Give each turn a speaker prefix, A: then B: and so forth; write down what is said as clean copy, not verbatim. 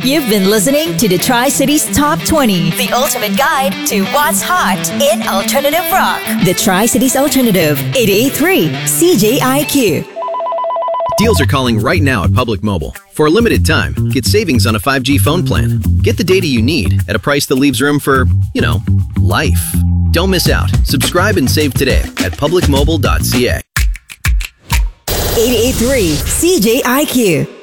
A: You've been listening to the Tri-Cities Top 20, the ultimate guide to what's hot in alternative rock. The Tri-Cities Alternative, 88.3 CJIQ.
B: Deals are calling right now at Public Mobile. For a limited time, get savings on a 5G phone plan. Get the data you need at a price that leaves room for, life. Don't miss out. Subscribe and save today at publicmobile.ca.
A: 88.3 CJIQ.